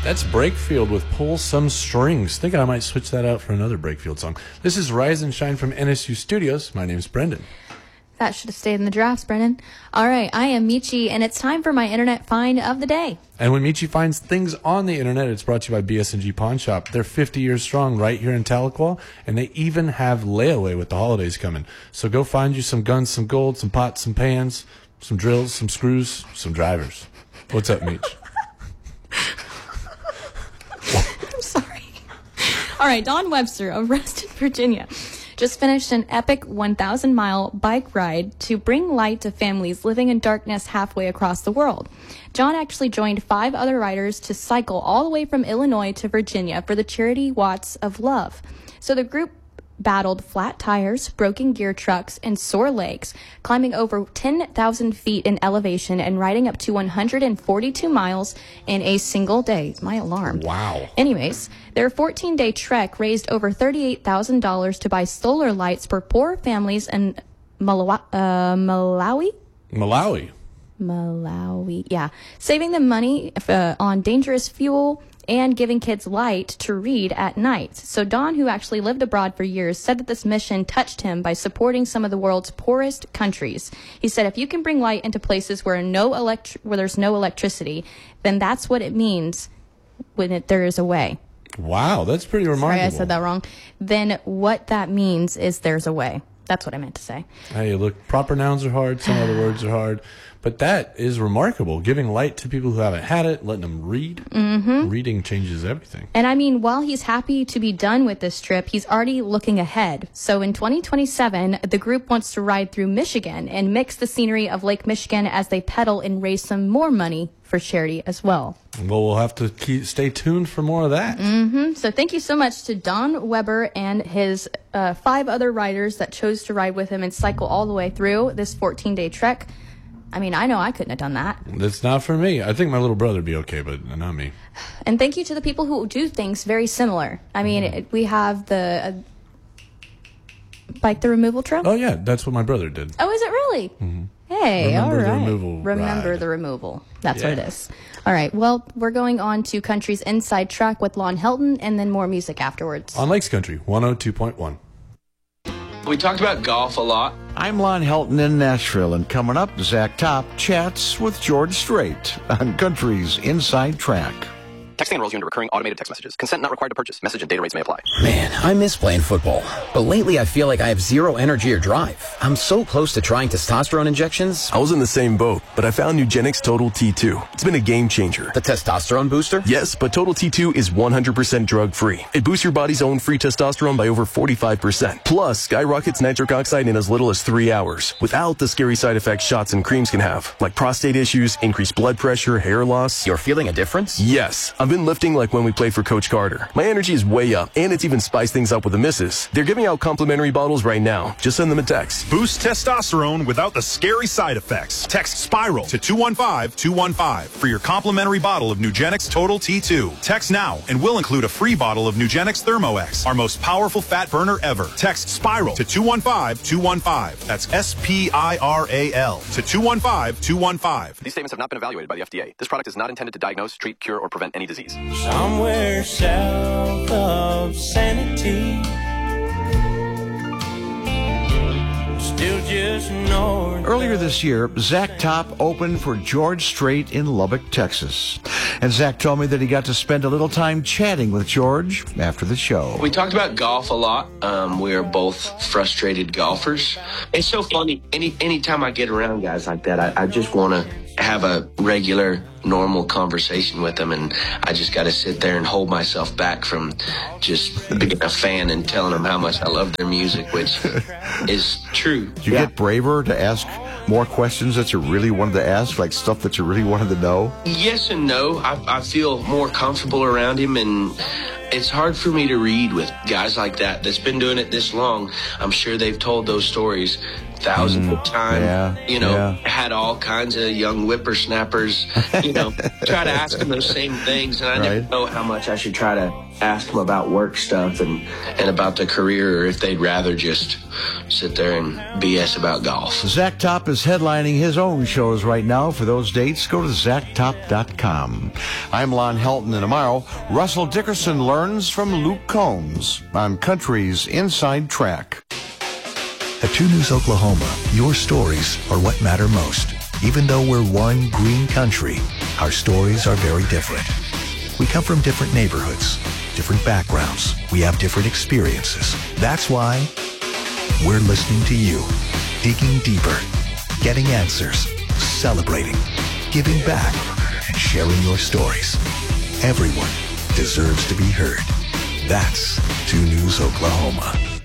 That's Breakfield with Pull Some Strings. Thinking I might switch that out for another Breakfield song. This is Rise and Shine from NSU Studios. My name's Brendan. That should have stayed in the drafts, Brendan. All right, I am Michi, and it's time for my internet find of the day. And when Michi finds things on the internet, it's brought to you by BS&G Pawn Shop. They're 50 years strong right here in Tahlequah, and they even have layaway with the holidays coming. So go find you some guns, some gold, some pots, some pans, some drills, some screws, some drivers. What's up, Mich? I'm sorry. All right, Don Webster of Reston, Virginia, just finished an epic 1,000-mile bike ride to bring light to families living in darkness halfway across the world. John actually joined 5 other riders to cycle all the way from Illinois to Virginia for the charity Watts of Love. So the group battled flat tires, broken gear trucks, and sore legs, climbing over 10,000 feet in elevation and riding up to 142 miles in a single day. My alarm. Wow. Anyways, their 14-day trek raised over $38,000 to buy solar lights for poor families in Malawi, yeah. Saving them money on dangerous fuel and giving kids light to read at night. So Don, who actually lived abroad for years, said that this mission touched him by supporting some of the world's poorest countries. He said, if you can bring light into places where there's no electricity, then that's what it means when there is a way. Wow, that's pretty remarkable. Sorry, I said that wrong. Then what that means is there's a way. That's what I meant to say. Hey, look, proper nouns are hard. Some other words are hard. But that is remarkable. Giving light to people who haven't had it, letting them read. Mm-hmm. Reading changes everything. And I mean, while he's happy to be done with this trip, he's already looking ahead. So in 2027, the group wants to ride through Michigan and mix the scenery of Lake Michigan as they pedal and raise some more money for charity as well. Well, we'll have to stay tuned for more of that. Mm-hmm. So thank you so much to Don Weber and his 5 other riders that chose to ride with him and cycle all the way through this 14-day trek. I mean, I know I couldn't have done that. That's not for me. I think my little brother would be okay, but not me. And thank you to the people who do things very similar. I mean, we have the bike the removal trail. Oh, yeah. That's what my brother did. Oh, is it really? Mm-hmm. Hey, Remember all the right. removal Remember ride. the removal. That's what it is. All right. Well, we're going on to Country's Inside Track with Lon Helton and then more music afterwards. On Lakes Country, 102.1. We talked about golf a lot. I'm Lon Helton in Nashville, and coming up, Zach Top chats with George Strait on Country's Inside Track. Texting enrolls you into recurring automated text messages. Consent not required to purchase. Message and data rates may apply. Man, I miss playing football. But lately I feel like I have zero energy or drive. I'm so close to trying testosterone injections. I was in the same boat, but I found Nugenix Total T2. It's been a game changer. The testosterone booster? Yes, but Total T2 is 100% drug-free. It boosts your body's own free testosterone by over 45%. Plus, skyrockets nitric oxide in as little as 3 hours, without the scary side effects shots and creams can have, like prostate issues, increased blood pressure, hair loss. You're feeling a difference? Yes. I've been lifting like when we played for Coach Carter. My energy is way up, and it's even spiced things up with the misses. They're giving out complimentary bottles right now. Just send them a text. Boost testosterone without the scary side effects. Text SPIRAL to 215-215 for your complimentary bottle of Nugenix Total T2. Text now, and we'll include a free bottle of Nugenix ThermoX, our most powerful fat burner ever. Text SPIRAL to 215-215. That's SPIRAL to 215-215. These statements have not been evaluated by the FDA. This product is not intended to diagnose, treat, cure, or prevent any disease. Somewhere south of Sanity, still just north. Earlier this year, Zach Top opened for George Strait in Lubbock, Texas. And Zach told me that he got to spend a little time chatting with George after the show. We talked about golf a lot. We are both frustrated golfers. It's so funny. Anytime I get around guys like that, I just want to have a regular, normal conversation with them, and I just got to sit there and hold myself back from just being a fan and telling them how much I love their music, which is true. Did you get braver to ask more questions that you really wanted to ask, like stuff that you really wanted to know? Yes and no. I feel more comfortable around him, and it's hard for me to read with guys like that that's been doing it this long. I'm sure they've told those stories thousands of times. Yeah. Had all kinds of young whippersnappers, try to ask them those same things. And I never know how much I should try to ask them about work stuff and about the career, or if they'd rather just sit there and BS about golf. Zach Top is headlining his own shows right now. For those dates, go to ZachTop.com. I'm Lon Helton, and tomorrow, Russell Dickerson learns from Luke Combs on Country's Inside Track. At 2 News Oklahoma, your stories are what matter most. Even though we're one green country, our stories are very different. We come from different neighborhoods, different backgrounds. We have different experiences. That's why we're listening to you, digging deeper, getting answers, celebrating, giving back, and sharing your stories. Everyone deserves to be heard. That's 2 News Oklahoma.